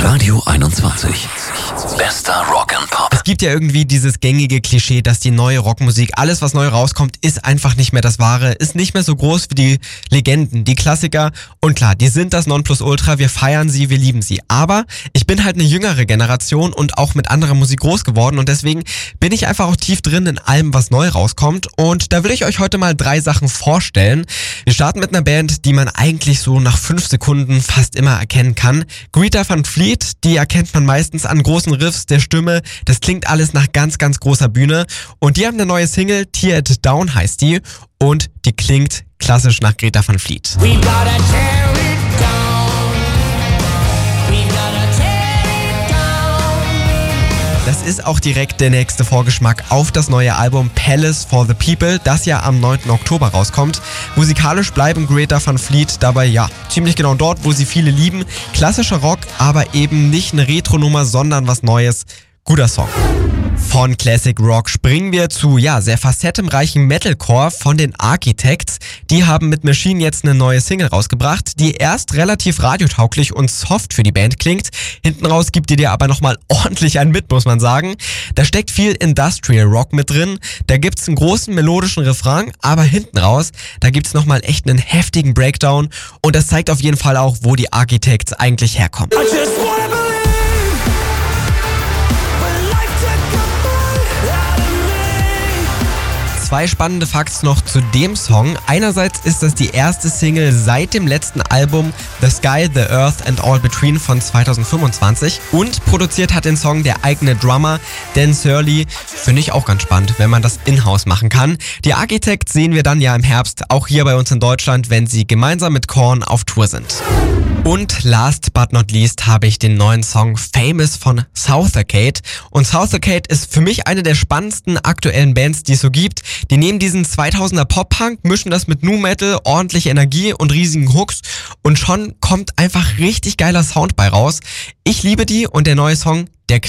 Radio 21. Bester Rock and Pop. Es gibt ja irgendwie dieses gängige Klischee, dass die neue Rockmusik, alles was neu rauskommt, ist einfach nicht mehr das Wahre, ist nicht mehr so groß wie die Legenden, die Klassiker. Und klar, die sind das Nonplusultra, wir feiern sie, wir lieben sie. Aber ich bin halt eine jüngere Generation und auch mit anderer Musik groß geworden und deswegen bin ich einfach auch tief drin in allem, was neu rauskommt. Und da will ich euch heute mal 3 Sachen vorstellen. Wir starten mit einer Band, die man eigentlich so nach 5 Sekunden fast immer erkennen kann. Greta Van Fleet, die erkennt man meistens an großen Riffs der Stimme. Das klingt alles nach ganz, ganz großer Bühne. Und die haben eine neue Single, Tear It Down heißt die. Und die klingt klassisch nach Greta Van Fleet. We gotta tear it down. We gotta tear it down. Das ist auch direkt der nächste Vorgeschmack auf das neue Album Palace for the People, das ja am 9. Oktober rauskommt. Musikalisch bleiben Greta Van Fleet dabei ja ziemlich genau dort, wo sie viele lieben. Klassischer Rock, aber eben nicht eine Retro-Nummer, sondern was Neues. Guter Song. Von Classic Rock springen wir zu, sehr facettenreichen Metalcore von den Architects. Die haben mit Machine jetzt eine neue Single rausgebracht, die erst relativ radiotauglich und soft für die Band klingt. Hinten raus gibt die dir aber nochmal ordentlich einen mit, muss man sagen. Da steckt viel Industrial Rock mit drin. Da gibt's einen großen melodischen Refrain, aber hinten raus, da gibt's nochmal echt einen heftigen Breakdown. Und das zeigt auf jeden Fall auch, wo die Architects eigentlich herkommen. I just wanna believe, but life took a bite out of me. 2 spannende Facts noch zu dem Song. Einerseits ist das die erste Single seit dem letzten Album The Sky, The Earth and All Between von 2025 und produziert hat den Song der eigene Drummer Dan Surley. Finde ich auch ganz spannend, wenn man das in-house machen kann. Die Architects sehen wir dann ja im Herbst, auch hier bei uns in Deutschland, wenn sie gemeinsam mit Korn auf Tour sind. Und last but not least habe ich den neuen Song Famous von Southercade. Und Southercade ist für mich eine der spannendsten aktuellen Bands, die es so gibt. Die nehmen diesen 2000er Pop-Punk, mischen das mit Nu Metal, ordentliche Energie und riesigen Hooks und schon kommt einfach richtig geiler Sound bei raus. Ich liebe die und der neue Song, der